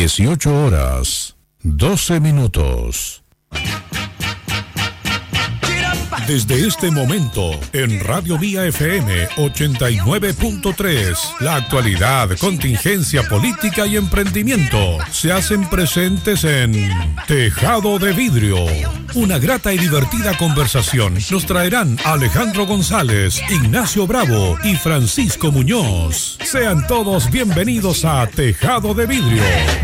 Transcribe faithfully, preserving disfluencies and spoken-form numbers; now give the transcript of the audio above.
dieciocho horas, doce minutos. Desde este momento, en Radio Vía F M ochenta y nueve punto tres, la actualidad, contingencia política y emprendimiento se hacen presentes en Tejado de Vidrio. Una grata y divertida conversación nos traerán Alejandro González, Ignacio Bravo y Francisco Muñoz. Sean todos bienvenidos a Tejado de Vidrio.